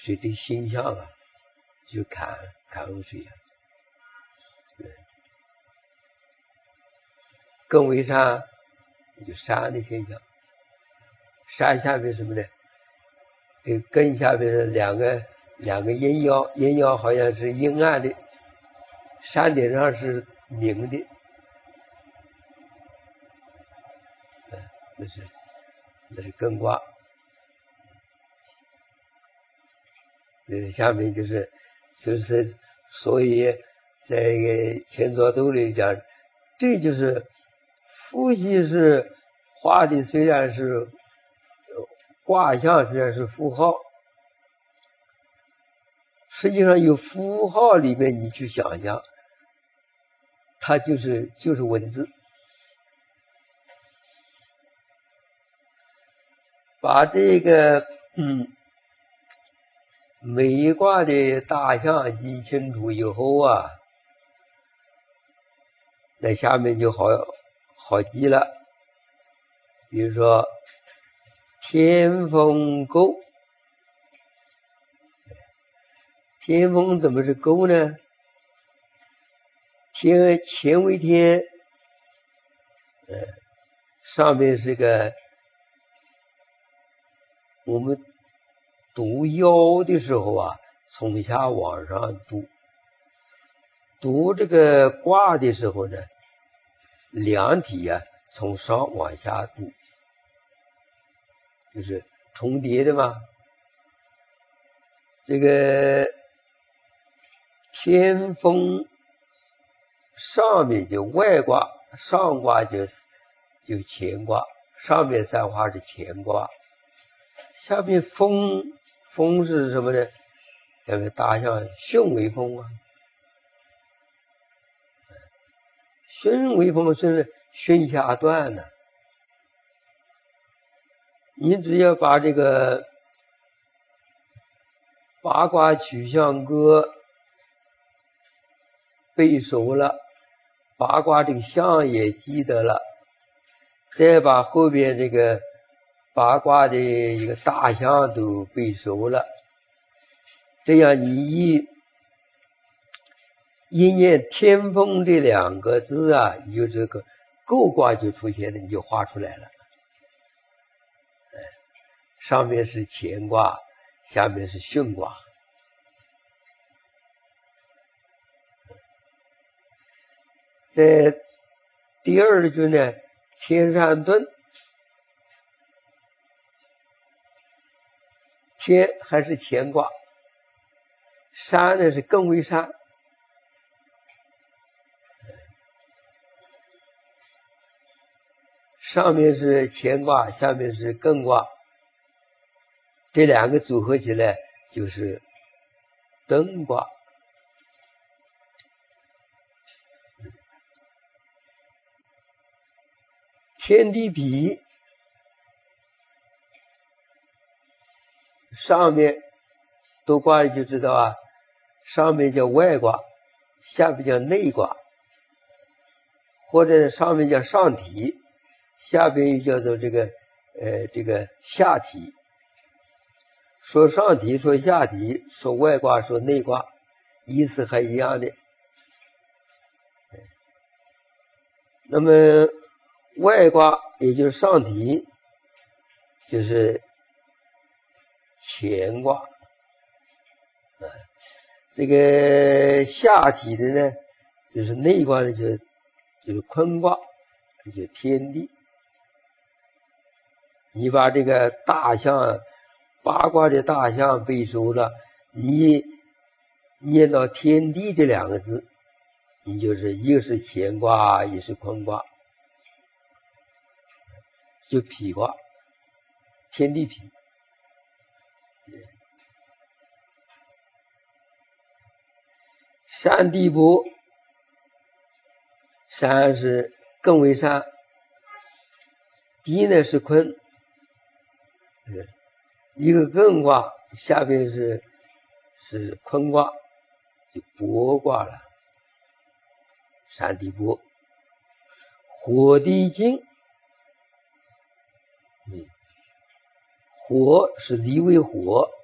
水的星象啊，就坎坎水啊，艮为山，就山的现象。山下面什么呢？艮下面是两个阴爻，阴爻好像是阴暗的，山顶上是明的。那是艮卦。下面就是所以在乾卦斗里讲，这就是伏羲是画的，虽然是卦象，虽然是符号，实际上有符号里面你去想象，它就是文字。把这个每一卦的大象记清楚以后啊，那下面就好记了。比如说天风勾，天风怎么是勾呢？乾为天，上面是个，我们读爻的时候啊，从下往上读这个卦的时候呢，两体啊从上往下读，就是重叠的嘛。这个天风上面就外卦，上卦就乾卦，上面三画是乾卦，下面风是什么呢？下面大象巽为风啊，巽为风是巽下断呢。你只要把这个八卦取象歌背熟了，八卦这个象也记得了，再把后边这个八卦的一个大象都背熟了，这样你一念天风这两个字啊，你就这个构卦就出现了，你就画出来了。上面是乾卦，下面是巽卦。在第二句呢，天山遁，天还是乾卦，山呢是艮为山。上面是乾卦，下面是艮卦，这两个组合起来就是艮卦。天地痞，上面读卦就知道啊，上面叫外卦，下面叫内卦，或者上面叫上体，下边又叫做这个下体。说上体，说下体，说外卦，说内卦，意思还一样的。那么外卦也就是上体，就是乾卦。这个下体的呢，就是内卦呢，就是坤卦，就是天地。你把这个大象八卦的大象背熟了，你念到天地这两个字，你就是一个是乾卦，一是坤卦，就痞卦，天地痞。山地伯，山是艮为山，地呢是坤，一个艮卦，下边是坤卦，就伯卦了。山地伯，火地金，火是离为火，